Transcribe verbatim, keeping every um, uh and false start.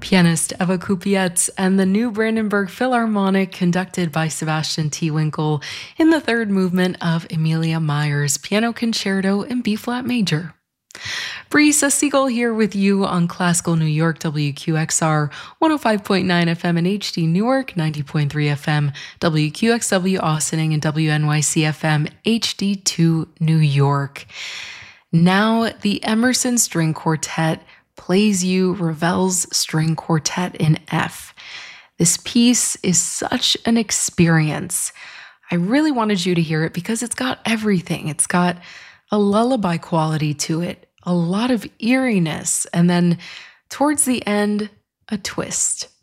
Pianist Eva Kupietz and the New Brandenburg Philharmonic, conducted by Sebastian T. Winkle, in the third movement of Emilia Meyer's Piano Concerto in B-flat major. Brisa Siegel here with you on Classical New York, W Q X R, one oh five point nine F M in H D Newark, ninety point three F M, W Q X W Austining, and W N Y C F M H D two New York. Now, the Emerson String Quartet plays you Ravel's String Quartet in F. This piece is such an experience. I really wanted you to hear it because it's got everything. It's got a lullaby quality to it, a lot of eeriness, and then towards the end, a twist.